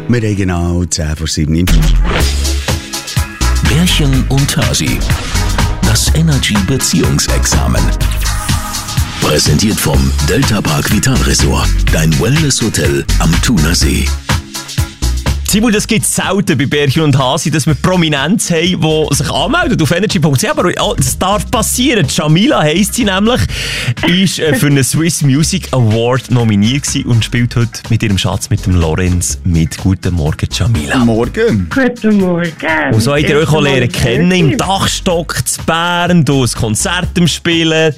Wir haben genau 10 vor 7. Bärchen und Hasi. Das Energy Beziehungsexamen. Präsentiert vom Delta Park Vital Resort. Dein Wellness-Hotel am Thunersee. Simon, das gibt es selten bei Bärchen und Hasi, dass wir Prominenz haben, die sich anmelden auf energy.ch. Aber das darf passieren. Jamila heisst sie nämlich, ist für einen Swiss Music Award nominiert gewesen und spielt heute mit ihrem Schatz, mit dem Lorenz, mit. Guten Morgen, Jamila. Morgen. Guten Morgen. Und so habt ihr euch auch lernen kennen, im Dachstock zu Bern, du ein Konzert am Spielen.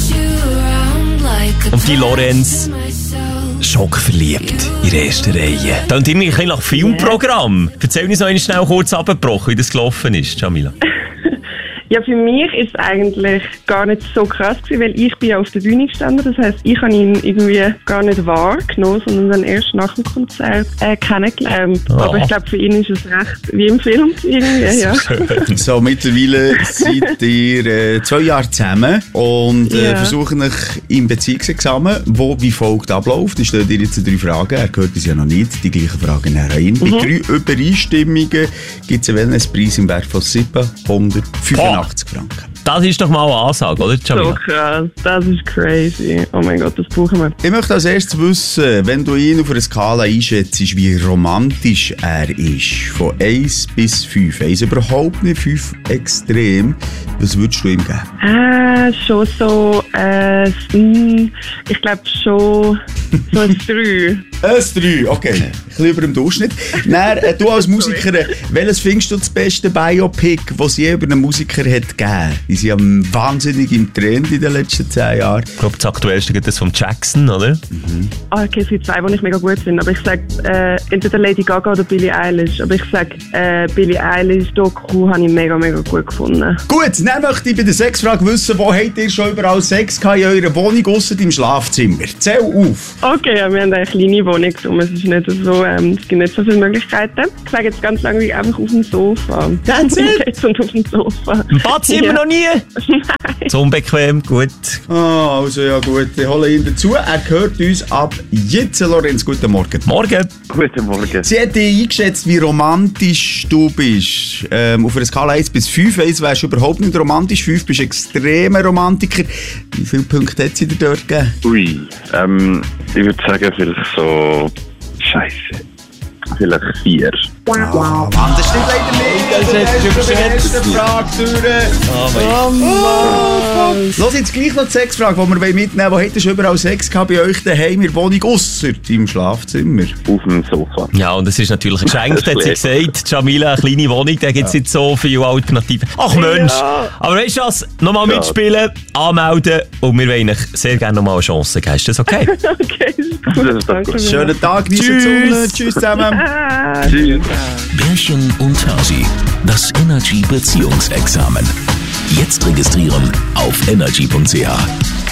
Und die Lorenz... schockverliebt in der ersten Reihe. Dann irgendwie ein bisschen nach Filmprogramm. Erzähl uns noch schnell kurz abgebrochen, wie das gelaufen ist, Jamila. Ja, für mich ist es eigentlich gar nicht so krass gewesen, weil ich bin ja auf der Bühne gestanden. Das heisst, ich habe ihn irgendwie gar nicht wahrgenommen, sondern dann erst nach dem Konzert kennengelernt. Oh. Aber ich glaube, für ihn ist es recht wie im Film irgendwie, ja. So, mittlerweile seid ihr 2 Jahre zusammen und versuchen euch im Beziehungsexamen, wo wie folgt abläuft. Ich stelle dir jetzt 3 Fragen. Er hört uns ja noch nicht. Die gleichen Fragen an ihn. Bei 3 Übereinstimmungen gibt es einen Wellnesspreis im Wert von 785 Franken. Das ist doch mal eine Ansage, oder, Jamila? So krass, das ist crazy. Oh mein Gott, das brauchen wir. Ich möchte als erstes wissen, wenn du ihn auf einer Skala einschätzt, wie romantisch er ist. Von 1 bis 5. 1 überhaupt nicht, 5 extrem. Was würdest du ihm geben? Schon so, ich glaube schon so ein 3. Ein 3, okay. Ein bisschen über dem Durchschnitt. Dann, du als Musikerin, welches findest du das beste Biopic, das es je über einen Musiker hat gegeben? Die sind ja wahnsinnig im Trend in den letzten 10 Jahren. Ich glaube, das aktuellste ist das von Jackson, oder? Okay, es gibt 2, die ich mega gut finde. Aber ich sage entweder Lady Gaga oder Billie Eilish. Aber ich sage, Billie Eilish Doku habe ich mega, mega gut gefunden. Gut, dann möchte ich bei der Sexfrage wissen, wo habt ihr schon überall Sex gehabt in eurer Wohnung, ausser im Schlafzimmer? Zähl auf. Okay, ja, wir haben eine kleine Wohnung, darum es ist nicht so, es gibt nicht so viele Möglichkeiten. Ich sage jetzt ganz langweilig einfach auf dem Sofa. That's it? Jetzt und auf dem Sofa. Im Badzimmer noch nie? Nein. So unbequem, gut. Ah, also ja gut, ich hole ihn dazu. Er hört uns ab jetzt. Lorenz, guten Morgen. Morgen. Guten Morgen. Sie hat dich eingeschätzt, wie romantisch du bist. Auf einer Skala 1 bis 5. 1 wärst du überhaupt nicht romantisch, 5 bist du extremer Romantiker. Wie viele Punkte hat sie dir dort gegeben? Ui, ich würde sagen, vielleicht so... Scheiße. Vielleicht 4. Mann, das stimmt leider nicht. Das hättest du überschätzt. Die Frage durch. Oh mein Los jetzt gleich noch die Sexfrage, die wir mitnehmen wollen. Wo habt ihr schon überall Sex gehabt bei euch daheim in der Wohnung, ausser im Schlafzimmer? Auf dem Sofa. Ja, und das ist natürlich ein Geschenk, hat sie gesagt. Jamila, eine kleine Wohnung, da gibt es nicht so viele Alternativen. Ach Mensch! Ja. Aber weißt du was? Nochmal mitspielen, anmelden und wir wollen euch sehr gerne nochmal eine Chance geben. Ist das okay? Okay, ist gut. Das ist doch Danke gut. mir. Schönen Tag, genießen die Sonne. Tschüss zusammen. Tschüss. Bärchen und Hasi. Das Energy Beziehungsexamen. Jetzt registrieren auf energy.ch.